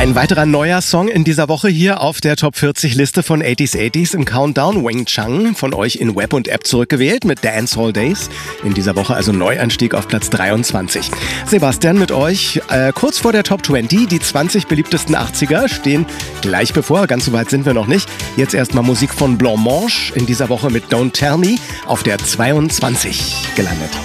Ein weiterer neuer Song in dieser Woche hier auf der Top 40 Liste von 80s im Countdown. Wing Chang, von euch in Web und App zurückgewählt mit Dancehall Days. In dieser Woche also Neuanstieg auf Platz 23. Sebastian mit euch kurz vor der Top 20. Die 20 beliebtesten 80er stehen gleich bevor. Ganz so weit sind wir noch nicht. Jetzt erstmal Musik von Blanc Mange. In dieser Woche mit Don't Tell Me auf der 22 gelandet.